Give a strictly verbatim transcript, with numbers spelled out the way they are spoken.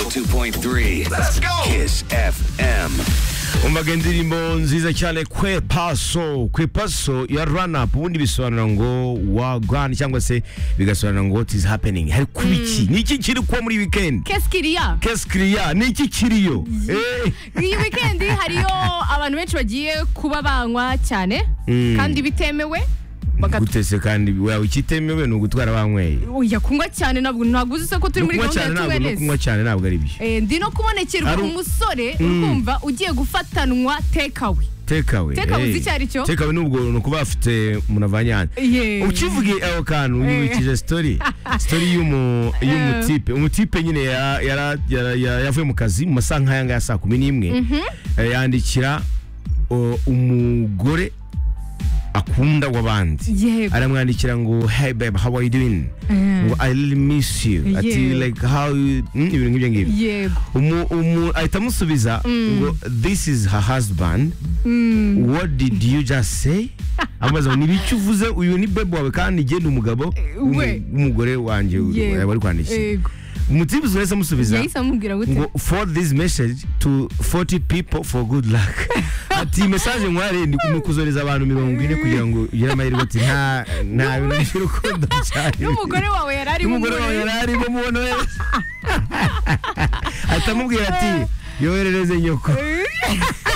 two point three. Let's go. Kiss F M. Umvaga indirimbo nziza cyane kwe paso kwe paso ya run up ubundi bisobanura ngo wagwan cyangwa se bigasobanura ngo what is happening hari kubiki mm. niki kiri kwa muri weekend Qu'est-ce qu'il y a Qu'est-ce qu'il y a niki kiriyo eh iyi weekend hariyo abantu benshi bagiye kuba banywa cyane mm. kandi bitemewe gutese kandi wewe ikitemewe no gutwara banyweye oya kunywa cyane nabwo naguze se ko turi muri gahunda ya tuweleze kunywa cyane nabwo ari byo eh ndi no kubonekerwa umusore ukumva ugiye gufatanwa take away take away take away zicyari cyo take away nubwo no kuba afite munavanyana ukivuge aho kantu wibikije story story yumu yumutipe umutipe nyine yara yavuye mu kazi mu masanka yanga ya saa kumi n'imwe yandikira umugore akunda wabandi aramwandikira ngo hey babe how are you doing ngo I really miss you ati like how ibintu ngibyo ngibyo yego umu ahita musubiza ngo this is her husband what did you just say amaze ni biki uvuze uyu ni babe wawe kandi genda umugabo umugore wanje bari kwandikira umutibuzi wese amusubiza ngo for this message to forty people for good luck ati message nkware ndi kumukuzoreza abantu mirongo ine kugira ngo ugire amahirwe ati nta nta bintu by'urukundo cyane n'umugore wawe yarari mu umugore wawe yarari mu mubono atamubwira ati yoherereze nyoko